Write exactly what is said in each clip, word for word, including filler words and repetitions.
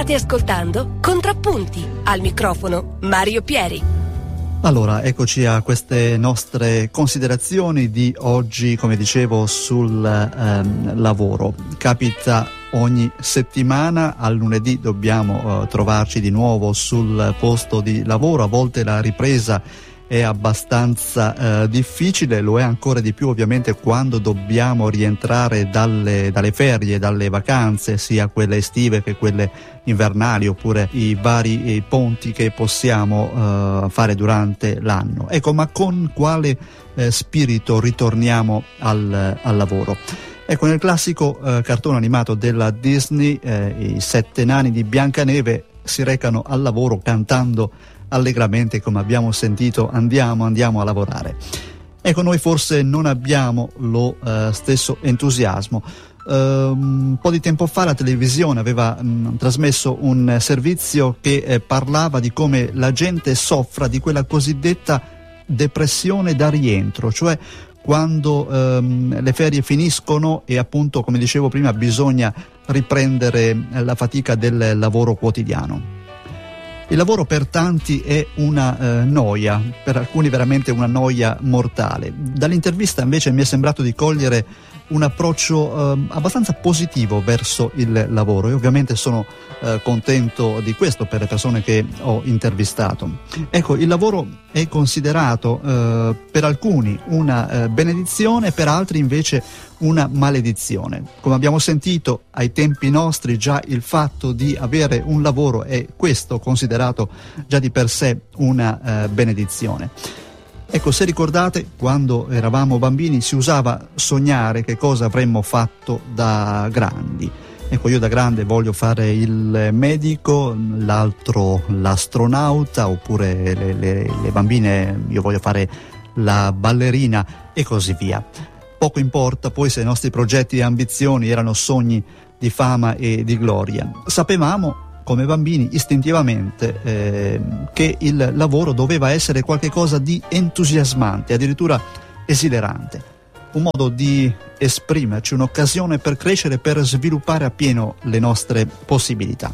State ascoltando Contrappunti, al microfono Mario Pieri. Allora, eccoci a queste nostre considerazioni di oggi, come dicevo, sul ehm, lavoro. Capita ogni settimana, al lunedì dobbiamo eh, trovarci di nuovo sul posto di lavoro, a volte la ripresa è abbastanza eh, difficile, lo è ancora di più ovviamente quando dobbiamo rientrare dalle, dalle ferie, dalle vacanze, sia quelle estive che quelle invernali, oppure i vari i ponti che possiamo eh, fare durante l'anno. Ecco, ma con quale eh, spirito ritorniamo al, al lavoro? Ecco, nel classico eh, cartone animato della Disney, eh, i sette nani di Biancaneve si recano al lavoro cantando allegramente, come abbiamo sentito, andiamo, andiamo a lavorare. Ecco, noi forse non abbiamo lo eh, stesso entusiasmo. Uh, un po' di tempo fa la televisione aveva mh, trasmesso un servizio che eh, parlava di come la gente soffra di quella cosiddetta depressione da rientro, cioè quando ehm, le ferie finiscono e appunto, come dicevo prima, bisogna riprendere la fatica del lavoro quotidiano. Il lavoro per tanti è una eh, noia, per alcuni veramente una noia mortale. Dall'intervista invece mi è sembrato di cogliere un approccio eh, abbastanza positivo verso il lavoro e ovviamente sono eh, contento di questo per le persone che ho intervistato. Ecco, il lavoro è considerato eh, per alcuni una eh, benedizione, per altri invece una maledizione. Come abbiamo sentito ai tempi nostri, già il fatto di avere un lavoro è questo considerato già di per sé una eh, benedizione. Ecco, se ricordate, quando eravamo bambini si usava sognare che cosa avremmo fatto da grandi. Ecco, io da grande voglio fare il medico, l'altro l'astronauta, oppure le, le, le bambine, io voglio fare la ballerina e così via. Poco importa poi se i nostri progetti e ambizioni erano sogni di fama e di gloria. Sapevamo come bambini istintivamente eh, che il lavoro doveva essere qualcosa di entusiasmante, addirittura esilerante, un modo di esprimerci, un'occasione per crescere, per sviluppare appieno le nostre possibilità.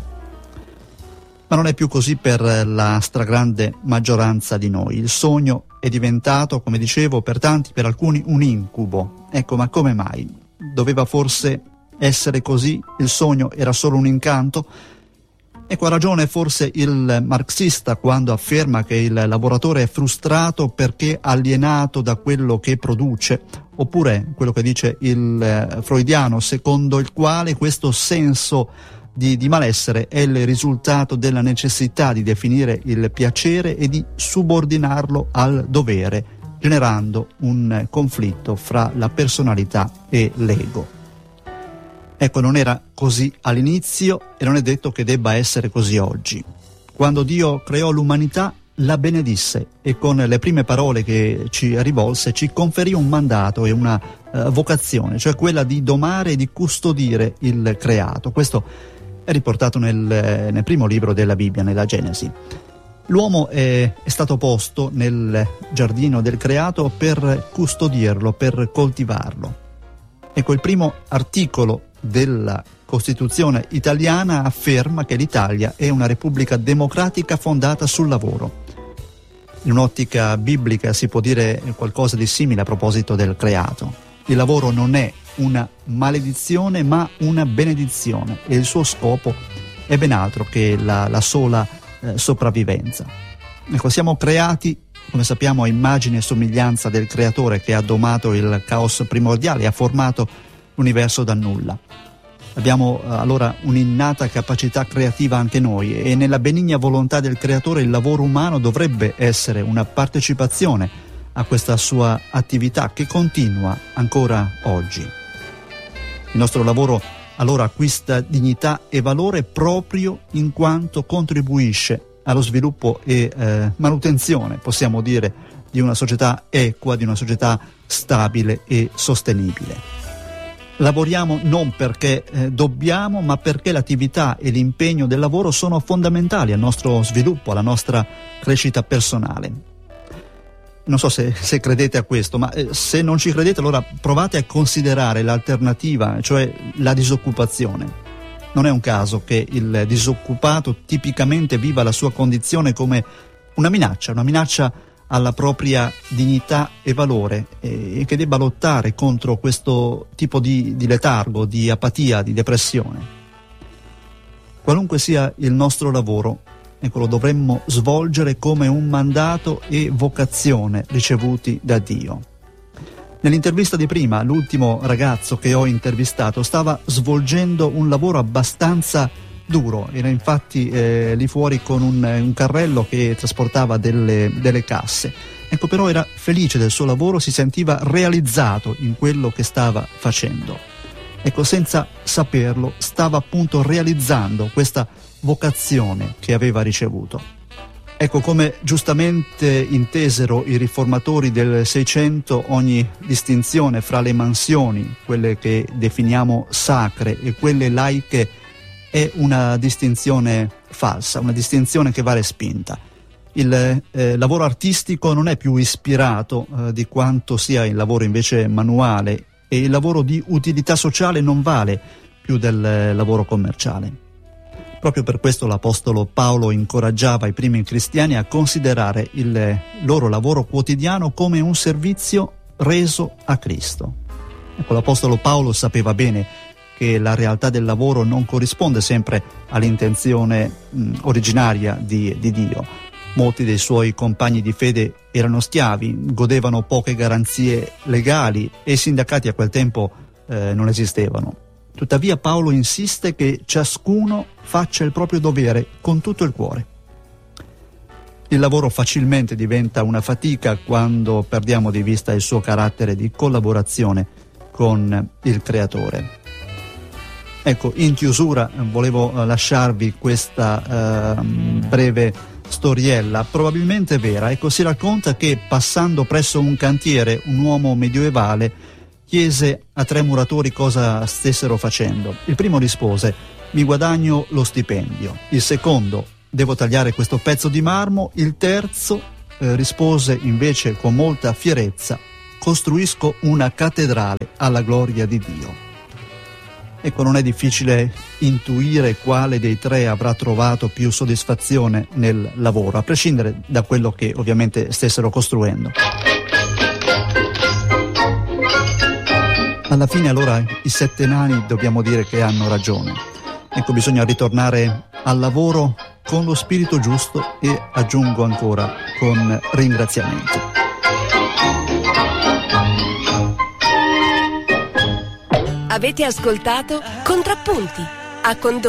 Ma non è più così per la stragrande maggioranza di noi. Il sogno è diventato, come dicevo, per tanti, per alcuni un incubo. Ecco, ma come mai? Doveva forse essere così? Il sogno era solo un incanto? Ecco, ha ragione forse il marxista quando afferma che il lavoratore è frustrato perché alienato da quello che produce, oppure quello che dice il freudiano, secondo il quale questo senso di, di malessere è il risultato della necessità di definire il piacere e di subordinarlo al dovere, generando un conflitto fra la personalità e l'ego. Ecco, non era così all'inizio e non è detto che debba essere così oggi. Quando Dio creò l'umanità, la benedisse e con le prime parole che ci rivolse ci conferì un mandato e una uh, vocazione, cioè quella di domare e di custodire il creato. Questo è riportato nel, nel primo libro della Bibbia, nella Genesi. L'uomo è, è stato posto nel giardino del creato per custodirlo, per coltivarlo. Ecco, il primo articolo della Costituzione italiana afferma che l'Italia è una repubblica democratica fondata sul lavoro. In un'ottica biblica si può dire qualcosa di simile a proposito del creato. Il lavoro non è una maledizione ma una benedizione e il suo scopo è ben altro che la, la sola eh, sopravvivenza. Ecco, siamo creati, come sappiamo, a immagine e somiglianza del creatore che ha domato il caos primordiale e ha formato l'universo dal nulla. Abbiamo allora un'innata capacità creativa anche noi e nella benigna volontà del creatore il lavoro umano dovrebbe essere una partecipazione a questa sua attività che continua ancora oggi. Il nostro lavoro allora acquista dignità e valore proprio in quanto contribuisce allo sviluppo e eh, manutenzione, possiamo dire, di una società equa, di una società stabile e sostenibile. Lavoriamo non perché eh, dobbiamo, ma perché l'attività e l'impegno del lavoro sono fondamentali al nostro sviluppo, alla nostra crescita personale. Non so se, se credete a questo, ma eh, se non ci credete allora provate a considerare l'alternativa, cioè la disoccupazione. Non è un caso che il disoccupato tipicamente viva la sua condizione come una minaccia, una minaccia alla propria dignità e valore, e che debba lottare contro questo tipo di, di letargo, di apatia, di depressione. Qualunque sia il nostro lavoro, ecco, lo dovremmo svolgere come un mandato e vocazione ricevuti da Dio. Nell'intervista di prima, l'ultimo ragazzo che ho intervistato stava svolgendo un lavoro abbastanza duro, era infatti eh, lì fuori con un, un carrello che trasportava delle, delle casse. Ecco, però era felice del suo lavoro, si sentiva realizzato in quello che stava facendo. Ecco, senza saperlo, stava appunto realizzando questa vocazione che aveva ricevuto. Ecco, come giustamente intesero i riformatori del Seicento, ogni distinzione fra le mansioni, quelle che definiamo sacre, e quelle laiche, è una distinzione falsa, una distinzione che va respinta. Il eh, lavoro artistico non è più ispirato eh, di quanto sia il lavoro invece manuale, e il lavoro di utilità sociale non vale più del eh, lavoro commerciale. Proprio per questo l'Apostolo Paolo incoraggiava i primi cristiani a considerare il loro lavoro quotidiano come un servizio reso a Cristo. Ecco, l'Apostolo Paolo sapeva bene che la realtà del lavoro non corrisponde sempre all'intenzione mh, originaria di, di Dio. Molti dei suoi compagni di fede erano schiavi, godevano poche garanzie legali e i sindacati a quel tempo eh, non esistevano. Tuttavia Paolo insiste che ciascuno faccia il proprio dovere con tutto il cuore. Il lavoro facilmente diventa una fatica quando perdiamo di vista il suo carattere di collaborazione con il Creatore. Ecco, in chiusura volevo lasciarvi questa eh, breve storiella, probabilmente vera. Ecco, si racconta che passando presso un cantiere, un uomo medioevale chiese a tre muratori cosa stessero facendo. Il primo rispose: mi guadagno lo stipendio. Il secondo: devo tagliare questo pezzo di marmo. Il terzo eh, rispose invece con molta fierezza: costruisco una cattedrale alla gloria di Dio. Ecco, non è difficile intuire quale dei tre avrà trovato più soddisfazione nel lavoro, a prescindere da quello che ovviamente stessero costruendo. Alla fine allora i sette nani dobbiamo dire che hanno ragione. Ecco, bisogna ritornare al lavoro con lo spirito giusto e, aggiungo ancora, con ringraziamento. Avete ascoltato Contrappunti, a condurre